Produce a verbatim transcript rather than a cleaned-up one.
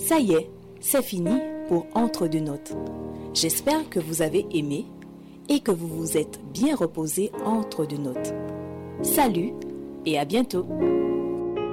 Ça y est, c'est fini pour Entre deux notes. J'espère que vous avez aimé et que vous vous êtes bien reposé entre deux notes. Salut et à bientôt.